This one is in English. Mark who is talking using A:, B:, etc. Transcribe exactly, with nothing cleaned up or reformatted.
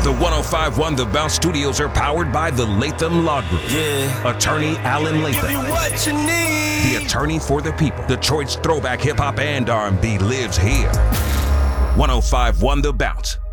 A: The one oh five one The Bounce Studios are powered by the Latham Law Group.
B: Yeah.
A: Attorney Alan Latham.
B: Give me what you need.
A: The attorney for the people. Detroit's throwback hip hop and R and B lives here. one oh five one The Bounce.